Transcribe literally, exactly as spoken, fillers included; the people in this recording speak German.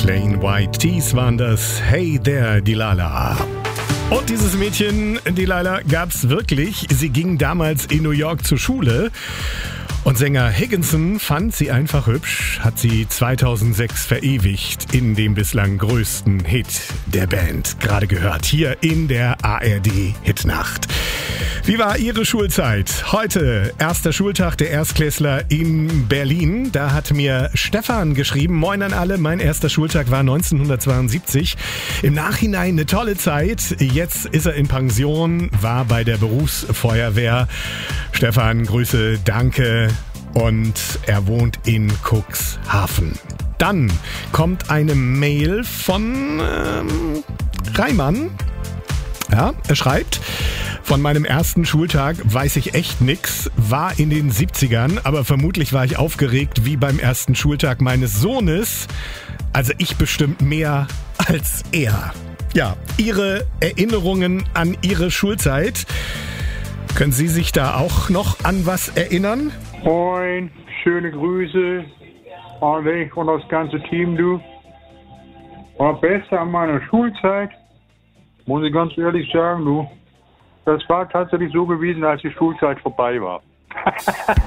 Plain White Tees waren das. Hey there, Delilah. Und dieses Mädchen, Delilah, gab's wirklich. Sie ging damals in New York zur Schule. Und Sänger Higginson fand sie einfach hübsch, hat sie zweitausendsechs verewigt in dem bislang größten Hit der Band. Gerade gehört hier in der A R D-Hitnacht. Wie war Ihre Schulzeit? Heute, erster Schultag der Erstklässler in Berlin. Da hat mir Stefan geschrieben, moin an alle, mein erster Schultag war neunzehnhundertzweiundsiebzig. Im Nachhinein eine tolle Zeit. Jetzt ist er in Pension, war bei der Berufsfeuerwehr. Stefan, Grüße, danke. Und er wohnt in Cuxhaven. Dann kommt eine Mail von ähm, Reimann. Ja, er schreibt: Von meinem ersten Schultag weiß ich echt nix, war in den siebzigern, aber vermutlich war ich aufgeregt wie beim ersten Schultag meines Sohnes. Also ich bestimmt mehr als er. Ja, Ihre Erinnerungen an Ihre Schulzeit. Können Sie sich da auch noch an was erinnern? Moin, schöne Grüße an dich und das ganze Team, du. War besser an meiner Schulzeit, muss ich ganz ehrlich sagen, du. Das war tatsächlich so gewesen, als die Schulzeit vorbei war.